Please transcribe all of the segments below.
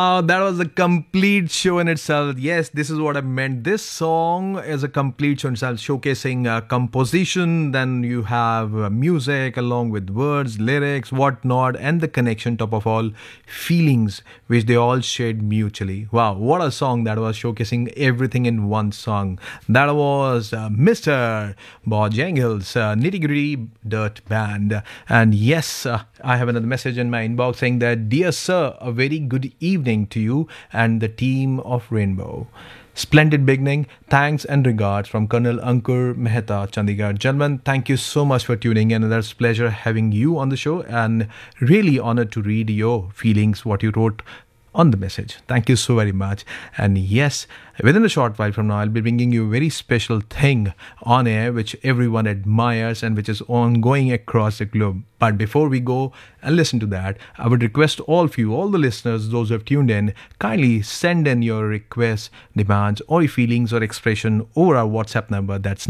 That was a complete show in itself. Yes, this is what I meant. This song is a complete show in itself, showcasing composition. Then you have music along with words, lyrics, whatnot, and the connection. Top of all, feelings which they all shared mutually. Wow, what a song that was, showcasing everything in one song. That was Mr. Bojangles, Nitty Gritty Dirt Band. And yes, I have another message in my inbox saying that, dear sir, a very good evening to you and the team of Rainbow. Splendid beginning. Thanks and regards from Colonel Ankur Mehta, Chandigarh. Gentlemen, thank you so much for tuning in. It's a pleasure having you on the show and really honored to read your feelings, what you wrote on the message. Thank you so very much. And yes, within a short while from now, I'll be bringing you a very special thing on air which everyone admires and which is ongoing across the globe. But before we go and listen to that, I would request all of you, all the listeners, those who have tuned in, kindly send in your requests, demands, or feelings or expression over our WhatsApp number. That's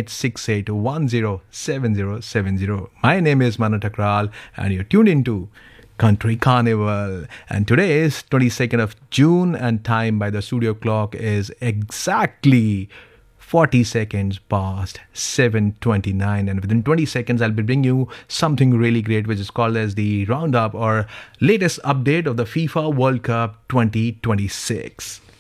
9868107070. My name is Manu Takral and you're tuned into Country Carnival. And today is 22nd of June and time by the studio clock is exactly 40 seconds past 7:29, and within 20 seconds I'll be bringing you something really great which is called as the roundup or latest update of the FIFA World Cup 2026.